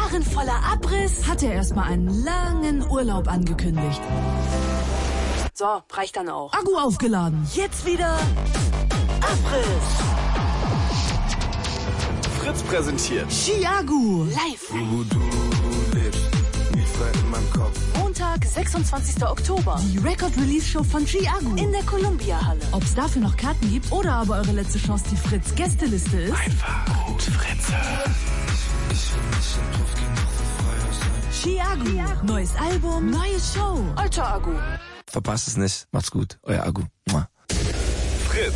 Jahren voller Abriss hat er erstmal einen langen Urlaub angekündigt. So, reicht dann auch. Akku aufgeladen. Jetzt wieder Abriss. Fritz präsentiert Chiago Live. Du lebst wie frei in meinem Kopf. Montag, 26. Oktober. Die Record-Release-Show von Chiago. In der Columbia-Halle. Ob es dafür noch Karten gibt oder aber eure letzte Chance die Fritz-Gästeliste ist. Einfach gut, Fritze. Chiago. Neues Album, neue Show. Alter Agu. Verpasst es nicht. Macht's gut. Euer Agu. Fritz.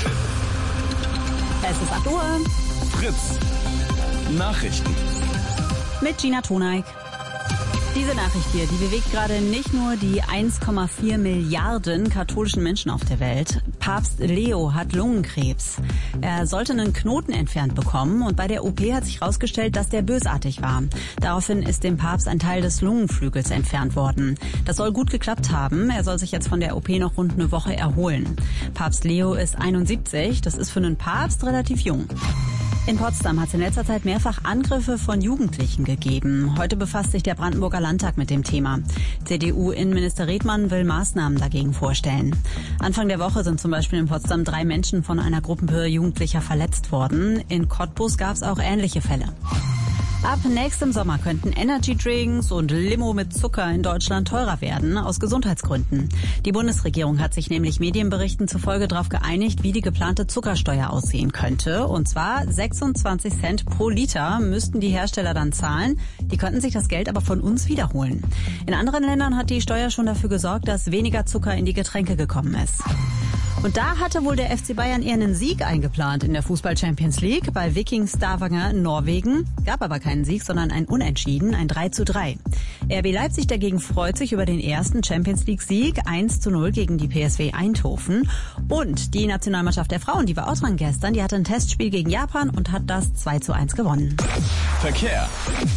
Es ist 8 Uhr. Fritz. Nachrichten. Mit Gina Toneik. Diese Nachricht hier, die bewegt gerade nicht nur die 1,4 Milliarden katholischen Menschen auf der Welt. Papst Leo hat Lungenkrebs. Er sollte einen Knoten entfernt bekommen und bei der OP hat sich herausgestellt, dass der bösartig war. Daraufhin ist dem Papst ein Teil des Lungenflügels entfernt worden. Das soll gut geklappt haben. Er soll sich jetzt von der OP noch rund eine Woche erholen. Papst Leo ist 71. Das ist für einen Papst relativ jung. In Potsdam hat es in letzter Zeit mehrfach Angriffe von Jugendlichen gegeben. Heute befasst sich der Brandenburger Landtag mit dem Thema. CDU-Innenminister Redmann will Maßnahmen dagegen vorstellen. Anfang der Woche sind zum Beispiel in Potsdam 3 Menschen von einer Gruppe Jugendlicher verletzt worden. In Cottbus gab es auch ähnliche Fälle. Ab nächstem Sommer könnten Energydrinks und Limo mit Zucker in Deutschland teurer werden, aus Gesundheitsgründen. Die Bundesregierung hat sich nämlich Medienberichten zufolge darauf geeinigt, wie die geplante Zuckersteuer aussehen könnte. Und zwar 26 Cent pro Liter müssten die Hersteller dann zahlen. Die könnten sich das Geld aber von uns wiederholen. In anderen Ländern hat die Steuer schon dafür gesorgt, dass weniger Zucker in die Getränke gekommen ist. Und da hatte wohl der FC Bayern eher einen Sieg eingeplant in der Fußball-Champions League bei Viking Stavanger in Norwegen. Gab aber keinen Sieg, sondern ein Unentschieden, ein 3:3. RB Leipzig dagegen freut sich über den ersten Champions-League-Sieg 1:0 gegen die PSV Eindhoven. Und die Nationalmannschaft der Frauen, die war auch dran gestern, die hatte ein Testspiel gegen Japan und hat das 2:1 gewonnen. Verkehr.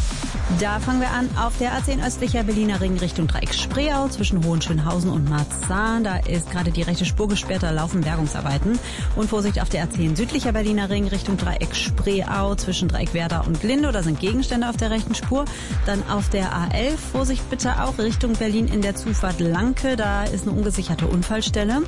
Da fangen wir an auf der A10 östlicher Berliner Ring Richtung Dreieck Spreeau zwischen Hohenschönhausen und Marzahn. Da ist gerade die rechte Spur gesperrt, da laufen Bergungsarbeiten. Und Vorsicht auf der A10 südlicher Berliner Ring Richtung Dreieck Spreeau zwischen Dreieck Werder und Glindow. Da sind Gegenstände auf der rechten Spur. Dann auf der A11 Vorsicht bitte auch Richtung Berlin in der Zufahrt Lanke. Da ist eine ungesicherte Unfallstelle.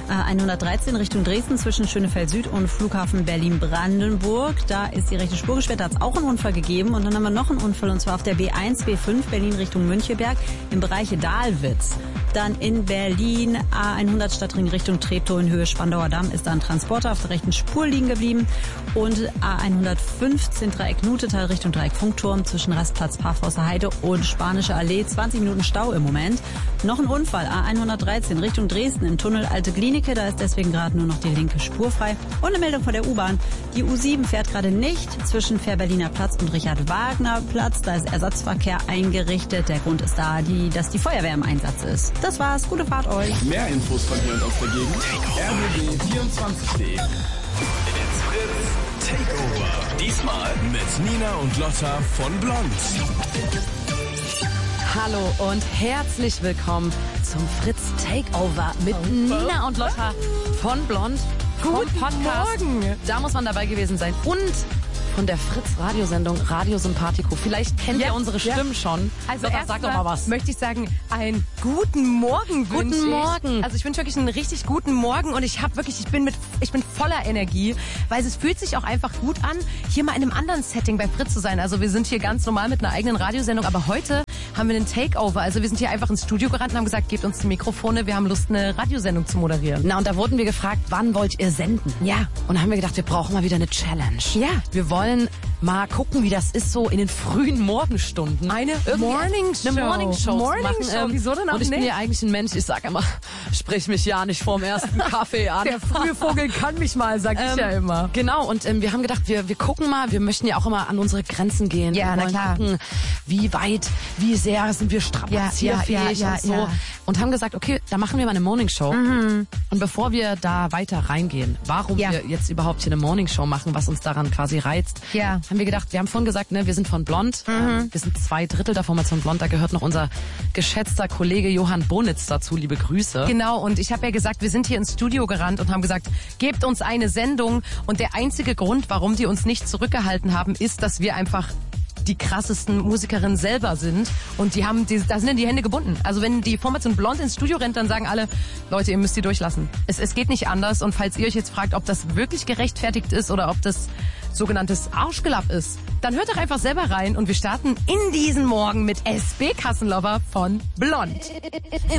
A113 Richtung Dresden zwischen Schönefeld Süd und Flughafen Berlin-Brandenburg. Da ist die rechte Spur gesperrt. Da hat es auch einen Unfall gegeben. Und dann haben wir noch einen Unfall, und zwar auf der B1, B5 Berlin Richtung Müncheberg im Bereich Dahlwitz. Dann in Berlin A100 Stadtring Richtung Treptow in Höhe Spandauer Damm ist da ein Transporter auf der rechten Spur liegen geblieben. Und A115 Dreieck Nutetal Richtung Dreieck Funkturm zwischen Rastplatz Pafosser Heide und Spanische Allee. 20 Minuten Stau im Moment. Noch ein Unfall, A113 Richtung Dresden im Tunnel Alte Klinike. Da ist deswegen gerade nur noch die linke Spur frei. Und eine Meldung von der U-Bahn. Die U7 fährt gerade nicht zwischen Fährberliner Platz und Richard-Wagner-Platz. Da ist Ersatzverkehr eingerichtet. Der Grund ist da, dass die Feuerwehr im Einsatz ist. Das war's. Gute Fahrt euch. Mehr Infos von hier und aus der Gegend. rbb24.de. It's Fritz Takeover. Diesmal mit Nina und Lotta von Blond. Hallo und herzlich willkommen zum Fritz Takeover mit Nina und Lotta von Blond. Guten Podcast. Morgen. Da muss man dabei gewesen sein. Und von der Fritz-Radiosendung Radio Sympathico. Vielleicht kennt ihr unsere Stimmen schon. Also sag doch mal was. Möchte ich sagen, einen guten Morgen wünsche ich. Guten Morgen. Also ich wünsche wirklich einen richtig guten Morgen und ich bin voller Energie, weil es fühlt sich auch einfach gut an, hier mal in einem anderen Setting bei Fritz zu sein. Also wir sind hier ganz normal mit einer eigenen Radiosendung, aber heute haben wir einen Takeover. Also wir sind hier einfach ins Studio gerannt und haben gesagt, gebt uns die Mikrofone, wir haben Lust, eine Radiosendung zu moderieren. Na, und da wurden wir gefragt, wann wollt ihr senden? Ja. Und da haben wir gedacht, wir brauchen mal wieder eine Challenge. Ja. Wir wollen mal gucken, wie das ist so in den frühen Morgenstunden. Eine Morning Show. Zu machen. Wieso denn auch Und ich bin nicht? ja eigentlich ein Mensch, ich sag immer, sprich mich ja nicht vorm ersten Kaffee an. Der frühe Vogel kann mich mal, sag ich ja immer. Genau, und wir haben gedacht, wir gucken mal, wir möchten ja auch immer an unsere Grenzen gehen. Ja, wir wollen gucken, wie weit, wie sehr sind wir strapazierfähig und so. Und haben gesagt, okay, da machen wir mal eine Morning Show. Und bevor wir da weiter reingehen, warum wir jetzt überhaupt hier eine Morning Show machen, was uns daran quasi reizt, haben wir gedacht, wir haben vorhin gesagt, ne, wir sind von Blond, wir sind 2/3 der Formation Blond, da gehört noch unser geschätzter Kollege Johann Bonitz dazu, liebe Grüße. Genau, und ich habe ja gesagt, wir sind hier ins Studio gerannt und haben gesagt, gebt uns eine Sendung, und der einzige Grund, warum die uns nicht zurückgehalten haben, ist, dass wir einfach die krassesten Musikerinnen selber sind. Und da sind dann die Hände gebunden. Also wenn die Formation Blond ins Studio rennt, dann sagen alle, Leute, ihr müsst die durchlassen. Es geht nicht anders. Und falls ihr euch jetzt fragt, ob das wirklich gerechtfertigt ist oder ob das sogenanntes Arschgelapp ist, dann hört doch einfach selber rein und wir starten in diesen Morgen mit SB Kassenlover von Blond.